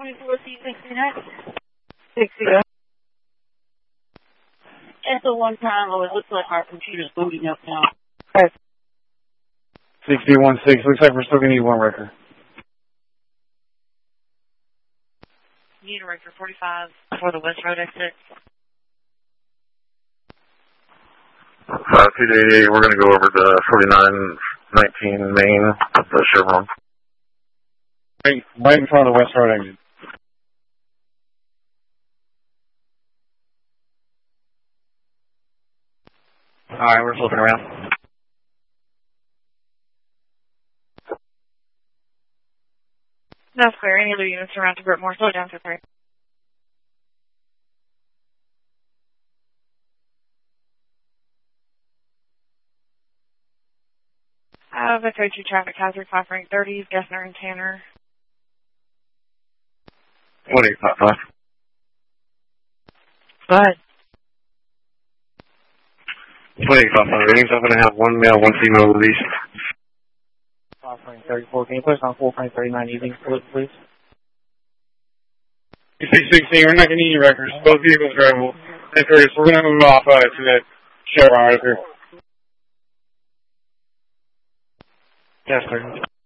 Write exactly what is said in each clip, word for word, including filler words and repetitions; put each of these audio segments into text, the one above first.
twenty-four C sixty-nine. sixty. At the one time, oh, it looks like our computer's booting up now. Okay. sixty-one six. Looks like we're still going to need one record. Need a record forty-five for the West Road exit. Uh, two eighty-eight, we're going to go over to forty-nine nineteen Main, the Chevron. Right, right in front of the West Road exit. Alright, we're flipping around. That's clear. Any other units around to Brittmore? Slow down to three. Uh, the code two traffic hazard, five rank thirties, Gessner and Tanner. one eight five five. Go ahead. one eight five five ratings. I'm going to have one male, one female released. five rank thirty-four. Can you place on four rank thirty-nine evening split, please? six sixteen, we're not going to need any records. Both vehicles are drivable. And Curtis, we're going to move off uh, to that Chevron right up here. Yes, sir.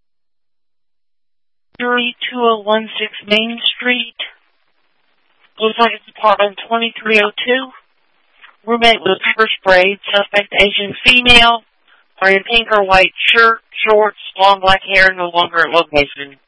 three two oh one six Main Street. Looks like it's apartment twenty-three oh two. Roommate was pepper sprayed. Suspect Asian female. Wearing pink or white shirt, shorts, long black hair, no longer at location.